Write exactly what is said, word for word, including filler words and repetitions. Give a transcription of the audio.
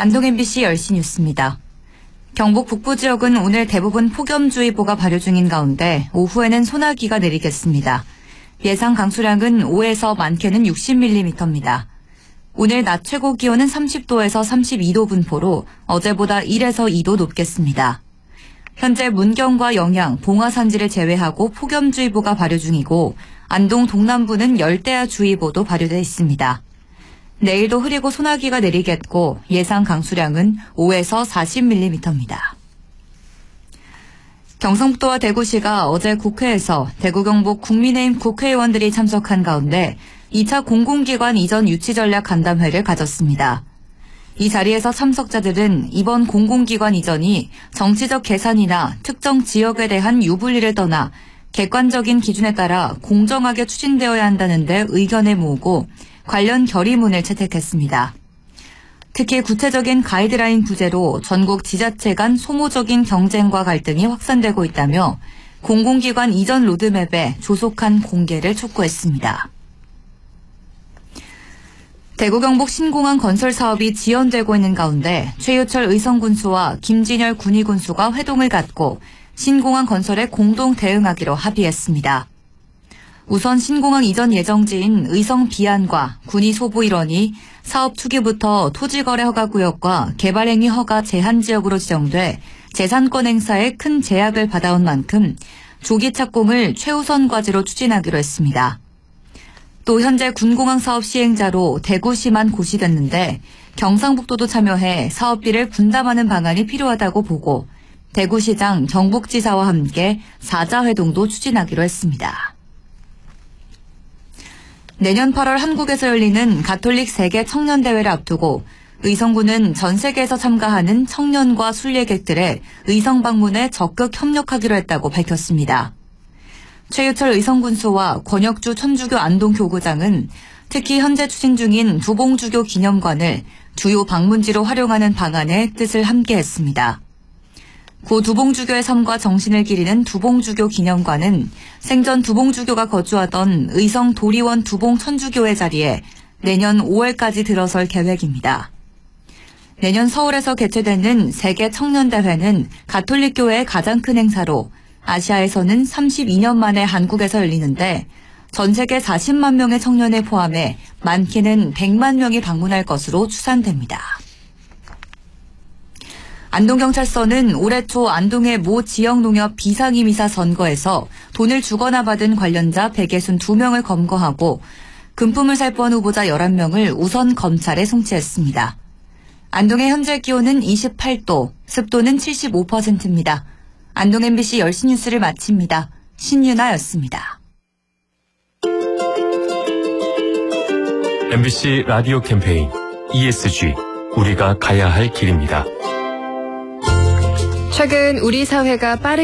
안동 엠비씨 열 시 뉴스입니다. 경북 북부 지역은 오늘 대부분 폭염주의보가 발효 중인 가운데 오후에는 소나기가 내리겠습니다. 예상 강수량은 오에서 많게는 육십 밀리미터입니다. 오늘 낮 최고 기온은 삼십 도에서 삼십이 도 분포로 어제보다 일에서 이 도 높겠습니다. 현재 문경과 영양, 봉화산지를 제외하고 폭염주의보가 발효 중이고 안동 동남부는 열대야주의보도 발효돼 있습니다. 내일도 흐리고 소나기가 내리겠고 예상 강수량은 오에서 사십 밀리미터입니다. 경상북도와 대구시가 어제 국회에서 대구 경북 국민의힘 국회의원들이 참석한 가운데 이 차 공공기관 이전 유치 전략 간담회를 가졌습니다. 이 자리에서 참석자들은 이번 공공기관 이전이 정치적 계산이나 특정 지역에 대한 유불리를 떠나 객관적인 기준에 따라 공정하게 추진되어야 한다는 데 의견을 모으고 관련 결의문을 채택했습니다. 특히 구체적인 가이드라인 부재로 전국 지자체 간 소모적인 경쟁과 갈등이 확산되고 있다며 공공기관 이전 로드맵의 조속한 공개를 촉구했습니다. 대구 경북 신공항 건설 사업이 지연되고 있는 가운데 최유철 의성군수와 김진열 군의군수가 회동을 갖고 신공항 건설에 공동 대응하기로 합의했습니다. 우선 신공항 이전 예정지인 의성 비안과 군의 소부 일원이 사업 초기부터 토지거래 허가구역과 개발행위 허가 제한지역으로 지정돼 재산권 행사에 큰 제약을 받아온 만큼 조기 착공을 최우선 과제로 추진하기로 했습니다. 또 현재 군공항 사업 시행자로 대구시만 고시됐는데 경상북도도 참여해 사업비를 분담하는 방안이 필요하다고 보고 대구시장, 경북지사와 함께 사자회동도 추진하기로 했습니다. 내년 팔월 한국에서 열리는 가톨릭 세계 청년대회를 앞두고 의성군은 전 세계에서 참가하는 청년과 순례객들의 의성 방문에 적극 협력하기로 했다고 밝혔습니다. 최유철 의성군수와 권혁주 천주교 안동교구장은 특히 현재 추진 중인 두봉주교 기념관을 주요 방문지로 활용하는 방안에 뜻을 함께했습니다. 고 두봉주교의 삶과 정신을 기리는 두봉주교 기념관은 생전 두봉주교가 거주하던 의성 도리원 두봉천주교의 자리에 내년 오월까지 들어설 계획입니다. 내년 서울에서 개최되는 세계 청년대회는 가톨릭교회의 가장 큰 행사로 아시아에서는 삼십이 년 만에 한국에서 열리는데 전 세계 사십만 명의 청년을 포함해 많게는 백만 명이 방문할 것으로 추산됩니다. 안동경찰서는 올해 초 안동의 모 지역농협 비상임이사 선거에서 돈을 주거나 받은 관련자 백육십이 명을 검거하고 금품을 살포한 후보자 열한 명을 우선 검찰에 송치했습니다. 안동의 현재 기온은 이십팔 도, 습도는 칠십오 퍼센트입니다. 안동 엠비씨 열 시 뉴스를 마칩니다. 신유나였습니다. 엠비씨 라디오 캠페인 이에스지, 우리가 가야 할 길입니다. 최근 우리 사회가 빠르게